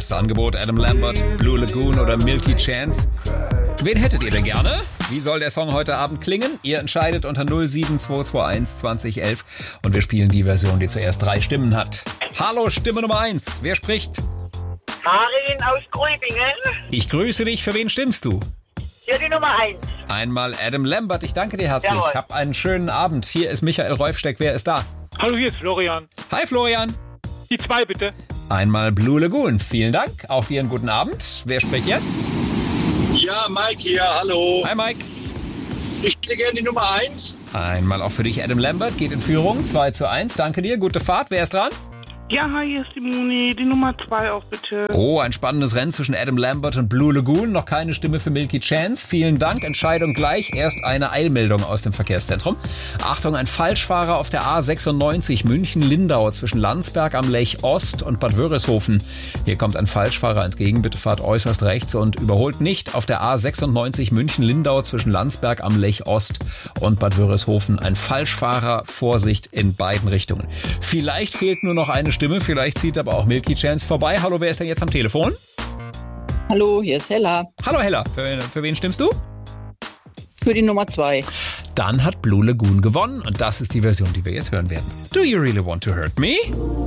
nächste Angebot. Adam Lambert, Blue Lagoon oder Milky Chance. Wen hättet ihr denn gerne? Wie soll der Song heute Abend klingen? Ihr entscheidet unter 07221 2011 und wir spielen die Version, die zuerst 3 Stimmen hat. Hallo, Stimme Nummer 1. Wer spricht? Karin aus Gröbingen. Ich grüße dich. Für wen stimmst du? Hier die Nummer 1. Einmal Adam Lambert. Ich danke dir herzlich. Jawohl. Hab einen schönen Abend. Hier ist Michael Reufsteck. Wer ist da? Hallo, hier ist Florian. Hi Florian. Die 2 bitte. Einmal Blue Lagoon. Vielen Dank. Auch dir einen guten Abend. Wer spricht jetzt? Ja, Mike hier, hallo. Hi Mike. Ich hätte gerne die Nummer 1. Einmal auch für dich Adam Lambert. Geht in Führung. 2:1. Danke dir. Gute Fahrt. Wer ist dran? Ja, hi, hier ist die Moni. Die Nummer 2 auch bitte. Oh, ein spannendes Rennen zwischen Adam Lambert und Blue Lagoon. Noch keine Stimme für Milky Chance. Vielen Dank. Entscheidung gleich. Erst eine Eilmeldung aus dem Verkehrszentrum. Achtung, ein Falschfahrer auf der A96 München-Lindau zwischen Landsberg am Lech Ost und Bad Wörishofen. Hier kommt ein Falschfahrer entgegen. Bitte fahrt äußerst rechts und überholt nicht. Auf der A96 München-Lindau zwischen Landsberg am Lech Ost und Bad Wörishofen. Ein Falschfahrer. Vorsicht in beiden Richtungen. Vielleicht fehlt nur noch eine Stimme, vielleicht zieht aber auch Milky Chance vorbei. Hallo, wer ist denn jetzt am Telefon? Hallo, hier ist Hella. Hallo Hella, für wen stimmst du? Für die Nummer 2. Dann hat Blue Lagoon gewonnen und das ist die Version, die wir jetzt hören werden. Do you really want to hurt me?